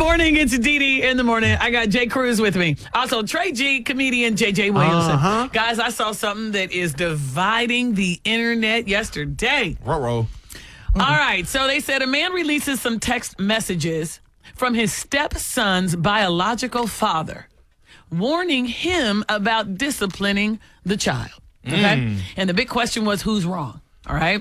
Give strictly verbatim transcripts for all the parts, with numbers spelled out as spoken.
morning. It's Dee Dee in the morning. I got Jay Cruz with me. Also, Trey G, comedian J J Williamson. Uh-huh. Guys, I saw something that is dividing the internet yesterday. Ruh-roh. All right. So they said a man releases some text messages from his stepson's biological father, warning him about disciplining the child. Okay. Mm. And the big question was, who's wrong? All right.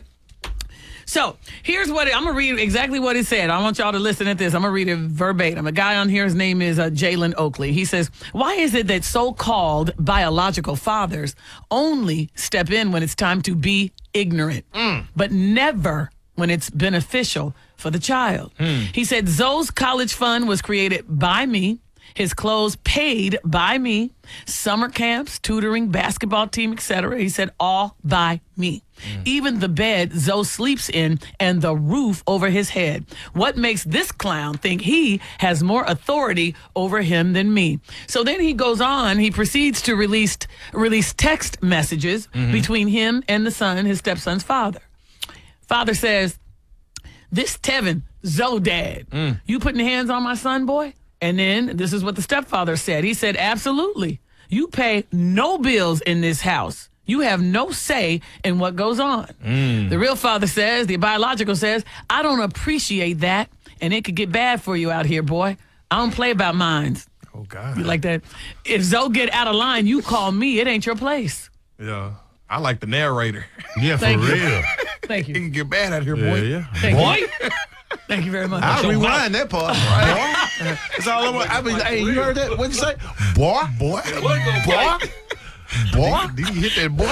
So here's what it, I'm going to read exactly what it said. I want y'all to listen at this. I'm going to read it verbatim. A guy on here, his name is uh, Jalen Oakley. He says, why is it that so-called biological fathers only step in when it's time to be ignorant, mm. but never when it's beneficial for the child? Mm. He said, Zoe's college fund was created by me. His clothes paid by me, summer camps, tutoring, basketball team, et cetera. He said, all by me. Mm. Even the bed Zoe sleeps in and the roof over his head. What makes this clown think he has more authority over him than me? So then he goes on, he proceeds to release, release text messages mm-hmm. between him and the son, his stepson's father. Father says, this Tevin, Zoe dad, mm. you putting hands on my son, boy? And then this is what the stepfather said. He said, absolutely. You pay no bills in this house. You have no say in what goes on. Mm. The real father says, the biological says, I don't appreciate that. And it could get bad for you out here, boy. I don't play about mines. Oh, God. You like that? If Zoe get out of line, you call me. It ain't your place. Yeah. I like the narrator. Yeah, for Thank real. You. Thank you. It can get bad out here, boy. Yeah, yeah. Thank boy. You. Thank you very much. I'll rewind that part. Boy. That's all I want. I mean, hey, you heard that? What'd you say? Boy, boy, boy, boy. Did you hit that boy?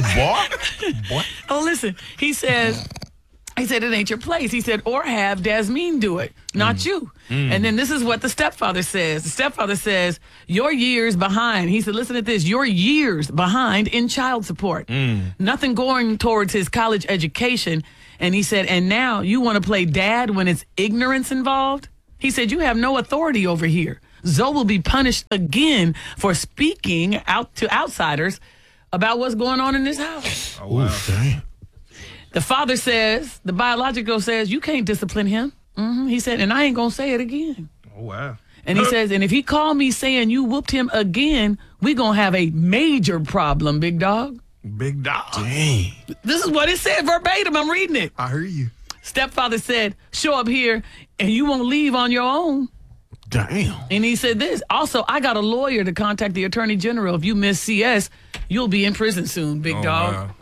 That boy, boy. Oh, listen. He says, he said, it ain't your place. He said, or have Dasmine do it, not mm. you. Mm. And then this is what the stepfather says. The stepfather says, you're years behind. He said, listen to this. You're years behind in child support. Mm. Nothing going towards his college education. And he said, and now you want to play dad when it's ignorance involved? He said, you have no authority over here. Zoe will be punished again for speaking out to outsiders about what's going on in this house. Oh, wow. Ooh, the father says, the biological says, you can't discipline him. Mm-hmm. He said, and I ain't going to say it again. Oh, wow. And he says, and if he called me saying you whooped him again, we going to have a major problem, big dog. Big dog. Dang. This is what it said verbatim. I'm reading it. I hear you. Stepfather said, show up here and you won't leave on your own. Damn. And he said this. Also, I got a lawyer to contact the attorney general. If you miss C S, you'll be in prison soon, big Oh, dog. wow.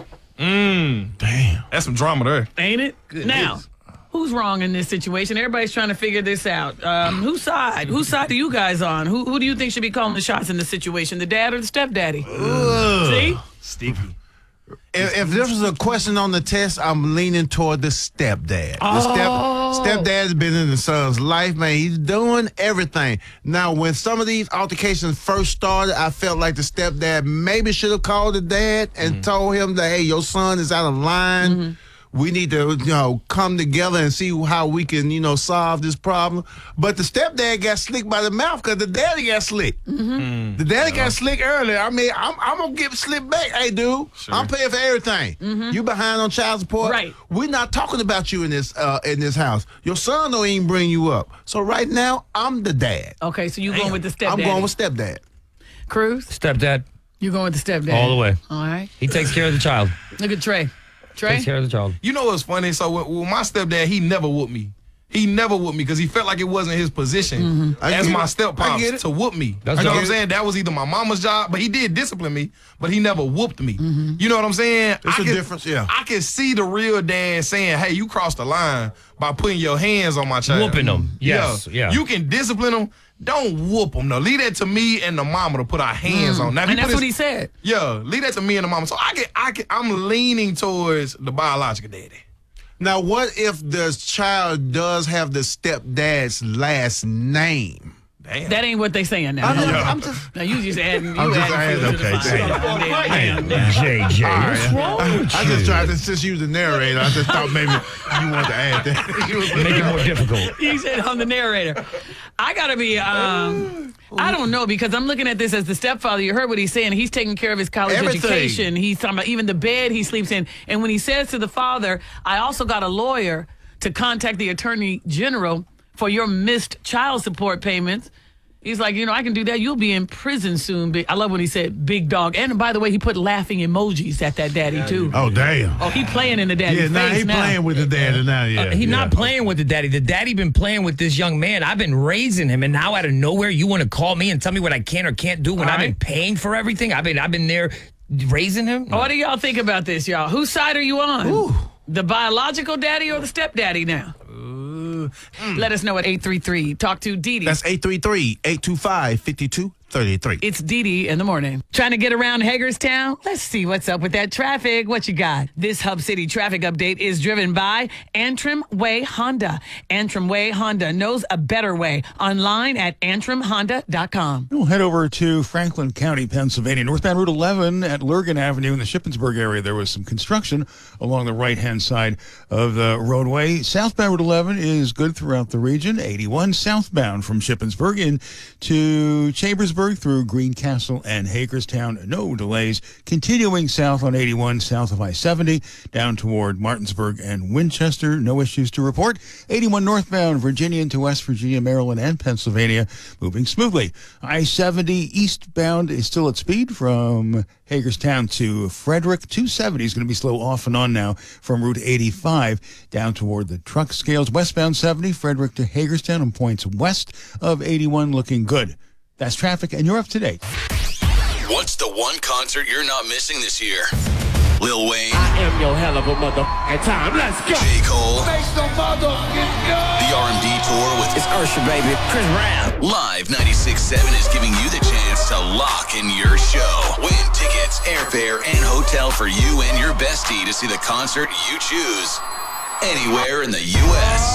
Mm. Damn. That's some drama there. Ain't it? Goodness. Now, who's wrong in this situation? Everybody's trying to figure this out. Um, whose side? Whose side are you guys on? Who who do you think should be calling the shots in this situation? The dad or the stepdaddy? Ugh. See? Sticky. If, if this was a question on the test, I'm leaning toward the stepdad. The Oh. step, stepdad's been in the son's life, man. He's doing everything. Now, when some of these altercations first started, I felt like the stepdad maybe should have called the dad and mm-hmm. told him that, hey, your son is out of line. Mm-hmm. We need to, you know, come together and see how we can, you know, solve this problem. But the stepdad got slick by the mouth because the daddy got slick. Mm-hmm. The daddy yeah. got slick earlier. I mean, I'm, I'm going to get slick back. Hey, dude, sure. I'm paying for everything. Mm-hmm. You behind on child support. Right. We're not talking about you in this uh, in this house. Your son don't even bring you up. So right now, I'm the dad. Okay, so you going with the stepdad? I'm going with stepdad. Cruz? Stepdad. You going with the stepdad? All the way. All right. He takes care of the child. Look at Trey. Trey? Takes care of the child. You know what's funny? So with, with my stepdad, he never whooped me. He never whooped me because he felt like it wasn't his position Mm-hmm. as my it. step pops to whoop me. That's you know right. what I'm saying? That was either my mama's job, but he did discipline me, but he never whooped me. Mm-hmm. You know what I'm saying? There's I a can, difference, yeah. I can see the real dad saying, hey, you crossed the line by putting your hands on my child. Whooping them. Yes, yeah. You can discipline them. Don't whoop them. No, leave that to me and the mama to put our hands Mm. on. Now, if and he that's put what his- he said. Yeah, leave that to me and the mama. So I can, I can, I'm leaning towards the biological daddy. Now, what if the child does have the stepdad's last name? Damn. That ain't what they saying now. I'm just, No. I'm just Now you just adding. You I'm just adding adding, fuel to the okay, fire. damn. Damn, damn. J J, what's wrong I, with I you? just tried to just use the narrator. I just thought maybe you wanted to add that. Make it more difficult. You said I'm the narrator. I gotta be. Um, I don't know because I'm looking at this as the stepfather. You heard what he's saying. He's taking care of his college Everything. education. He's talking about even the bed he sleeps in. And when he says to the father, "I also got a lawyer to contact the attorney general for your missed child support payments. He's like, you know, I can do that. You'll be in prison soon. Big. I love when he said big dog. And by the way, he put laughing emojis at that daddy, too. Oh, damn. Oh, he playing in the daddy's Yeah, now face he now. playing with the daddy now, yeah. Uh, he's yeah. not playing with the daddy. The daddy been playing with this young man. I've been raising him, and now out of nowhere, you want to call me and tell me what I can or can't do when All I've right. been paying for everything? I've been I've been there raising him. What do y'all think about this, y'all? Whose side are you on? Ooh. The biological daddy or the stepdaddy now? Let us know at eight three three. Talk to Dee Dee. That's eight three three, eight two five, five two three three. It's Dee Dee in the morning. Trying to get around Hagerstown? Let's see what's up with that traffic. What you got? This Hub City traffic update is driven by Antrim Way Honda. Antrim Way Honda knows a better way. Online at antrim honda dot com. We'll head over to Franklin County, Pennsylvania. Northbound Route eleven at Lurgan Avenue in the Shippensburg area. There was some construction along the right-hand side of the roadway. Southbound Route eleven is good throughout the region. eighty-one southbound from Shippensburg into Chambersburg through Greencastle and Hagerstown. No delays. Continuing south on eighty-one south of I seventy down toward Martinsburg and Winchester. No issues to report. eighty-one northbound Virginia into West Virginia, Maryland, and Pennsylvania moving smoothly. I seventy eastbound is still at speed from Hagerstown to Frederick. two seventy is going to be slow off and on now from Route eighty-five down toward the truck scales. Westbound seventy, Frederick to Hagerstown and points west of eighty-one looking good. That's traffic, and you're up to date. What's the one concert you're not missing this year? Lil Wayne, I am your hell of a motherfucking time. Let's go. J. Cole, Make some motherfucking go. the R and B tour with It's Usher, baby. Chris Brown. Live ninety-six point seven is giving you the chance to lock in your show. Win tickets, airfare, and hotel for you and your bestie to see the concert you choose anywhere in the U S